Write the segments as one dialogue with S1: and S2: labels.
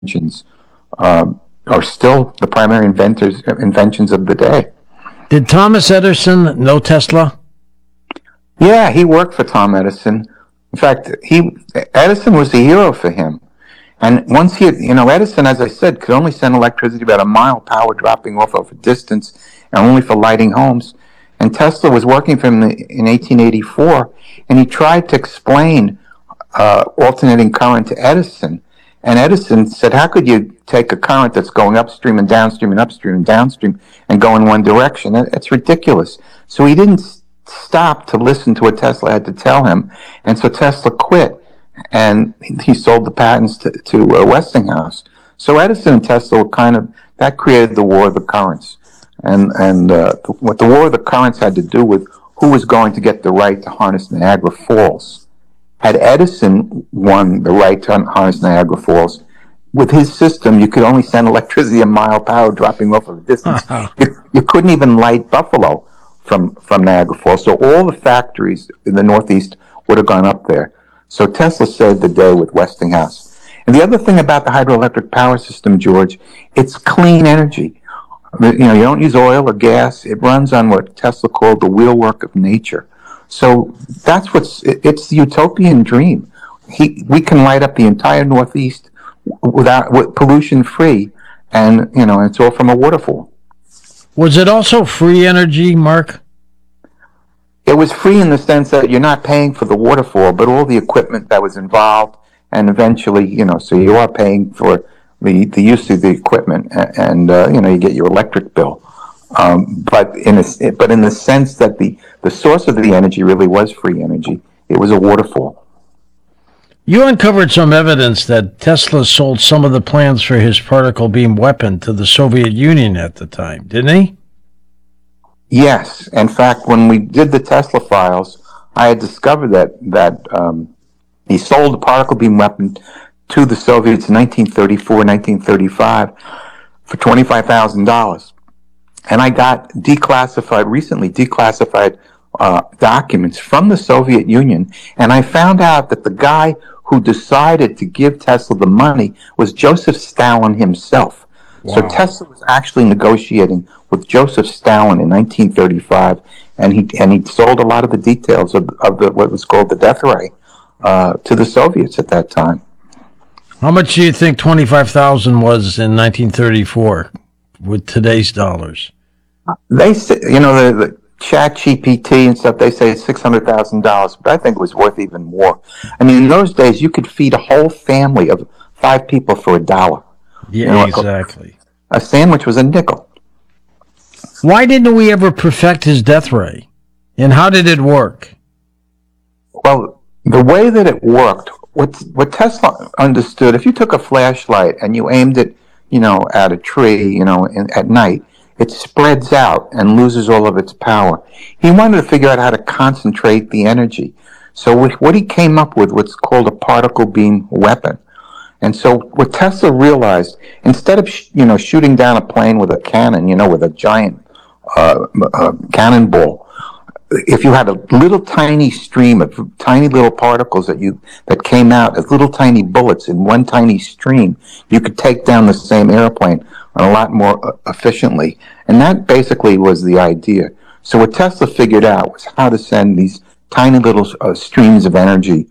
S1: inventions are still the primary inventions of the day.
S2: Did Thomas Edison know Tesla?
S1: Yeah, he worked for Tom Edison. In fact, Edison was a hero for him. And once Edison, as I said, could only send electricity about a mile power dropping off of a distance and only for lighting homes. And Tesla was working for him in 1884, and he tried to explain alternating current to Edison. And Edison said, how could you take a current that's going upstream and downstream and upstream and downstream and go in one direction? It's ridiculous. So he didn't stop to listen to what Tesla had to tell him. And so Tesla quit, and he sold the patents to Westinghouse. So Edison and Tesla were that created the War of the Currents. And what the War of the Currents had to do with who was going to get the right to harness Niagara Falls. Had Edison won the right to harness Niagara Falls, with his system, you could only send electricity a mile power dropping off of a distance. You couldn't even light Buffalo from Niagara Falls. So all the factories in the Northeast would have gone up there. So Tesla saved the day with Westinghouse. And the other thing about the hydroelectric power system, George, it's clean energy. You don't use oil or gas. It runs on what Tesla called the wheelwork of nature. So it's the utopian dream. We can light up the entire Northeast with pollution free, and it's all from a waterfall.
S2: Was it also free energy, Mark?
S1: It was free in the sense that you're not paying for the waterfall, but all the equipment that was involved, and eventually, so you are paying for the use of the equipment, and you get your electric bill. But in the sense that the source of the energy really was free energy, it was a waterfall.
S2: You uncovered some evidence that Tesla sold some of the plans for his particle beam weapon to the Soviet Union at the time, didn't he?
S1: Yes. In fact, when we did the Tesla files, I had discovered that he sold the particle beam weapon to the Soviets in 1934, 1935 for $25,000. And I got recently declassified documents from the Soviet Union, and I found out that the guy who decided to give Tesla the money was Joseph Stalin himself. Wow. So Tesla was actually negotiating with Joseph Stalin in 1935, and he sold a lot of the details of what was called the death ray to the Soviets at that time.
S2: How much do you think $25,000 was in 1934 with today's dollars?
S1: They say, the ChatGPT and stuff, they say it's $600,000, but I think it was worth even more. I mean, in those days, you could feed a whole family of 5 people for $1.
S2: Yeah, exactly.
S1: A sandwich was a nickel.
S2: Why didn't we ever perfect his death ray? And how did it work?
S1: Well, the way that it worked, what Tesla understood, if you took a flashlight and you aimed it, at a tree, at night, it spreads out and loses all of its power. He wanted to figure out how to concentrate the energy. So what he came up with, what's called a particle beam weapon. And so what Tesla realized, instead of shooting down a plane with a cannon, with a giant cannonball, if you had a little tiny stream of tiny little particles that came out as little tiny bullets in one tiny stream, you could take down the same airplane a lot more efficiently. And that basically was the idea. So what Tesla figured out was how to send these tiny little streams of energy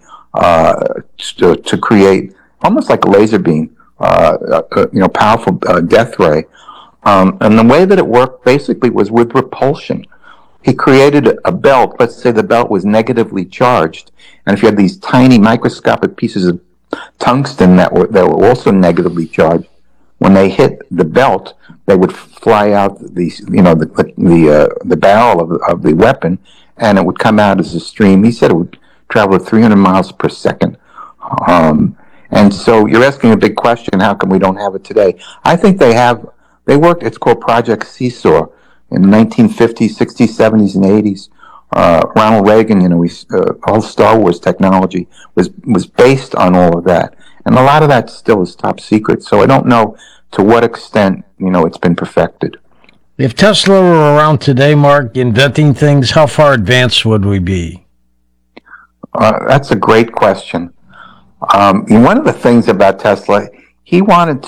S1: to create almost like a laser beam, powerful death ray. And the way that it worked basically was with repulsion. He created a belt. Let's say the belt was negatively charged, and if you had these tiny microscopic pieces of tungsten that were also negatively charged, when they hit the belt, they would fly out the barrel of the weapon, and it would come out as a stream. He said it would travel at 300 miles per second. And so you're asking a big question: how come we don't have it today? I think they worked. It's called Project Seesaw. In the 1950s, 60s, 70s, and 80s, Ronald Reagan, all Star Wars technology was based on all of that. And a lot of that still is top secret. So I don't know to what extent, it's been perfected.
S2: If Tesla were around today, Mark, inventing things, how far advanced would we be?
S1: That's a great question. One of the things about Tesla, he wanted